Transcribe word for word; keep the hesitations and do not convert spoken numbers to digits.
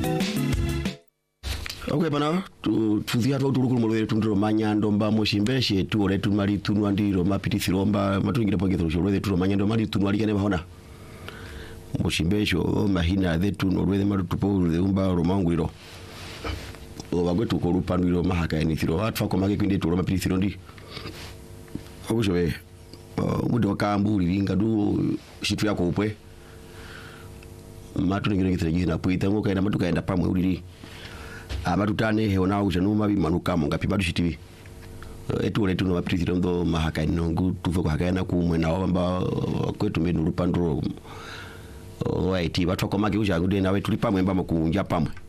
Okay bana tu tuthia tu turukuru mulwe tundiro manyando mba mushimbeshe tu ore tu mari tunwa ndiro mapitithiro mba matungire pogethro shorwe tu manyando mari tunwa ligene bahona mushimbesho mahina the tu norwe maru tupo the umba romangwiro obagwetu ko rupanwiro mahaka enithiro atfa ko mage kwinde tu mapitithiro ndi obushobe mudo wakamburi linga du shitu yako upwe matu ngire ngitire gina puita ngo kaenda matu kaenda pamwe uliri abatutane heona ujanuma bimanuka mu ngapi badu shitibi etu letu no mapitithiro ndo mahaka inongu tuvo ko hakana kumwe na wamba kwetu menu rupandro oiti batwa ko mage ujangude nawe tuli pamwe mba makunja pamwe